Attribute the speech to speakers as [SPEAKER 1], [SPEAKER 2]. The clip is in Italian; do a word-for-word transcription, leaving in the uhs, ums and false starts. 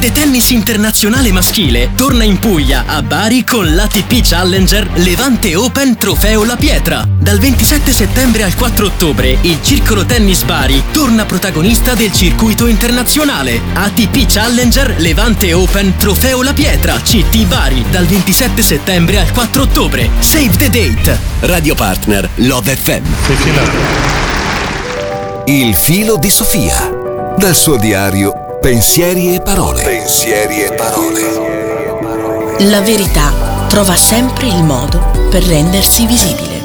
[SPEAKER 1] grande tennis internazionale maschile torna in Puglia, a Bari, con l'A T P Challenger Levante Open Trofeo La Pietra. Dal ventisette settembre al quattro ottobre, il Circolo Tennis Bari torna protagonista del circuito internazionale. A T P Challenger Levante Open Trofeo La Pietra, C T Bari, dal ventisette settembre al quattro ottobre. Save the date. Radio partner Love F M.
[SPEAKER 2] Il filo di Sofia. Dal suo diario Pensieri e parole. Pensieri e parole.
[SPEAKER 3] La verità trova sempre il modo per rendersi visibile.